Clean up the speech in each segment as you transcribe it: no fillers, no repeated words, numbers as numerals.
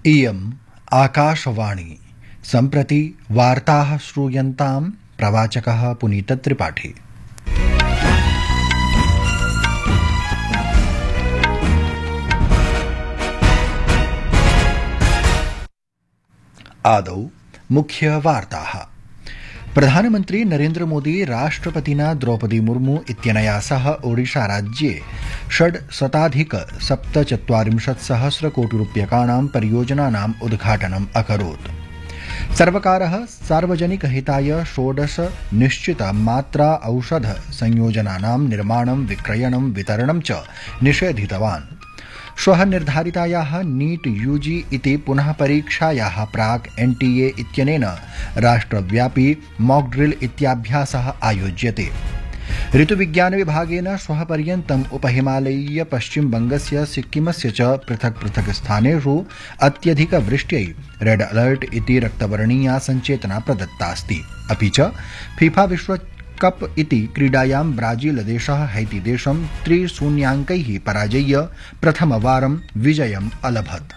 इयम् आकाशवाणी सम्प्रति वार्ताः श्रूयन्तां प्रवाचकः पुनीतत्रिपाठी। आदौ मुख्य वार्ताः। प्रधानमन्त्री नरेन्द्र मोदी राष्ट्रपतिना द्रौपदी मुर्मू इत्यनया सह ओडिशा राज्ये 647,000 कोटिरूप्यकाणां परियोजनानाम् उद्घाटनम् अकरोत्। सर्वकारः सार्वजनिकहिताय 16 निश्चित मात्रा औषध संयोजनानां निर्माणं, विक्रयणं, वितरणं च निषेधितवान्। श्वः निर्धारितायाः नीट यूजी इति पुनः परीक्षायाः प्राक् एनटीए इत्यनेन राष्ट्रव्यापी मॉक ड्रिल इत्याभ्यासः आयोज्यते। ऋतुविज्ञानविभागेन श्वः पर्यन्तम् उपहिमालयीय पश्चिमबङ्गस्य सिक्किमस्य च पृथक् पृथक् स्थानेषु अत्यधिकवृष्ट्यै रेड अलर्ट इति रक्तवर्णीया सञ्चेतना प्रदत्तास्ति। अपि च फीफा विश्वकप इति क्रीडायां ब्राजीलदेशः हैतीदेशं 3-0 पराजय्य प्रथमवारं विजयम् अलभत्।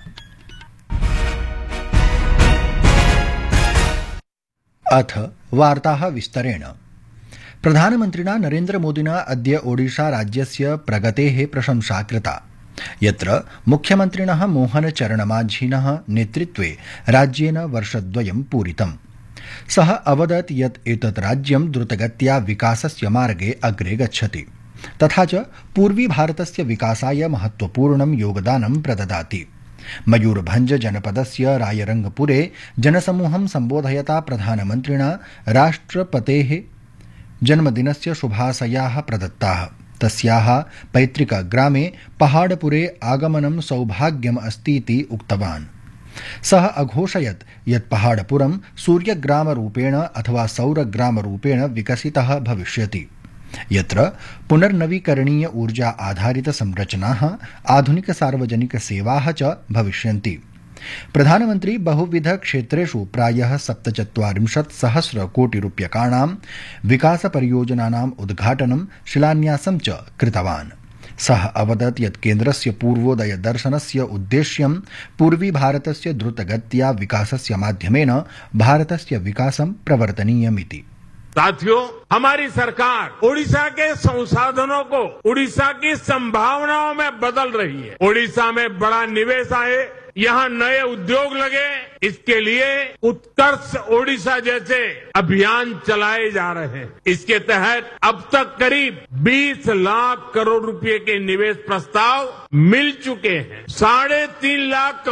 अथ वार्ताः विस्तरेण। प्रधानमन्त्रिणा नरेन्द्र मोदिना अद्य ओडिशा राज्यस्य प्रगतेः प्रशंसा कृता, यत्र मुख्यमन्त्रिणः मोहन चरणमाझिनः नेतृत्वे राज्येन वर्षद्वयं पूरितम्। सः अवदत् यत् एतत् राज्यं द्रुतगत्या विकासस्य मार्गे अग्रे गच्छति, तथा च पूर्वी भारतस्य विकासाय महत्वपूर्णं योगदानं प्रददाति। मयूरभंज जनपदस्य रायरंगपुरे जनसमूहं सम्बोधयता प्रधानमन्त्रिणा राष्ट्रपतेः जन्मदिनस्य शुभाशयाः प्रदत्ताः। तस्याः पैतृकग्रामे पहाड़पुरे आगमनं सौभाग्यम् अस्तीति उक्तवान्। सः अघोषयत् यत् पहाड़पुरं सूर्यग्रामरूपेण अथवा सौरग्रामरूपेण विकसितः भविष्यति, यत्र पुनर्नवीकरणीय ऊर्जा आधारित संरचनाः, आधुनिक सार्वजनिक सेवाः च भविष्यन्ति। प्रधानमन्त्री बहुविध क्षेत्रेषु प्रायः 47,000 कोटिरूप्यकाणां विकासपरियोजनानाम् उद्घाटनं, शिलान्यासं च कृतवान्। सः अवदत् यत् केन्द्रस्य पूर्वोदय दर्शनस्य उद्देश्यं पूर्वी भारतस्य द्रुतगत्या विकासस्य माध्यमेन भारतस्य विकासं प्रवर्तनीयमिति। साथियों, हमारी सरकार ओडिशा के संसाधनों को ओडिशा की संभावनाओं में बदल रही है। ओडिशा में बड़ा निवेश आए, यहाँ नए उद्योग लगे, इसके लिए उत्कर्ष ओडिशा जैसे अभियान चलाए जा रहे हैं। इसके तहत अब तक करीब 20 लाख करोड़ रुपए के निवेश प्रस्ताव मिल चुके हैं। 3.5 लाख